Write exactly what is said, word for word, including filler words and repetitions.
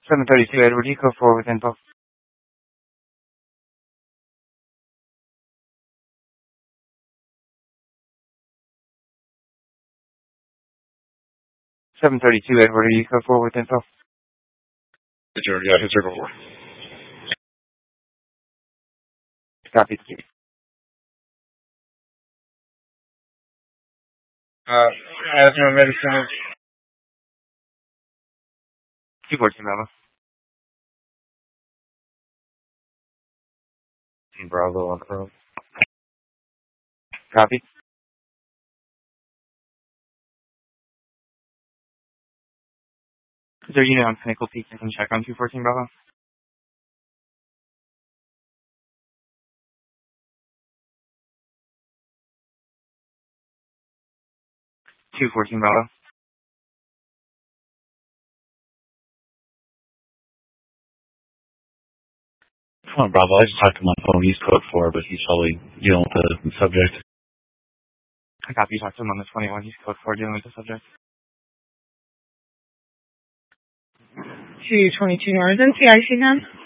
seven thirty-two Edward, you go forward with info. seven thirty-two Edward, you go forward with info. Yeah, hit circle four. Copy. Uh, asthma medicine. two fourteen Bravo. Bravo on Chrome. Copy. Is there a unit on Pinnacle Peak that can check on two fourteen Bravo? two fourteen Bravo. Come on, Bravo. I just talked to my phone. He's code four, but he's probably dealing with the subject. I copy. You talked to him on the twenty-one. He's code four dealing with the subject. two twenty-two Northern, C I C ten.